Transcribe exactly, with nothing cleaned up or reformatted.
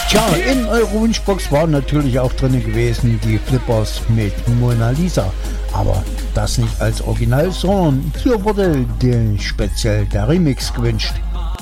Tja, in eurer Wunschbox waren natürlich auch drin gewesen die Flippers mit Mona Lisa. Aber das nicht als Original, sondern hier wurde dir speziell der Remix gewünscht.